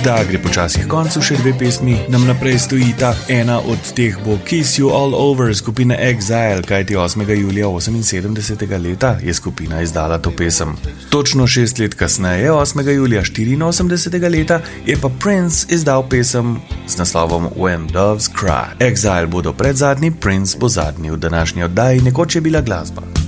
Da gre počasih koncu, še 2 pesmi nam naprej stojita. Ena od teh bo Kiss You All Over skupine Exile, kajti 8. julija 78. leta je skupina izdala to pesem. Točno 6 let kasneje, 8. julija 84. leta, je pa Prince izdal pesem z naslovom When Doves Cry. Exile bodo predzadnji, Prince bo zadnji v današnji oddaji, nekoč je bila glasba.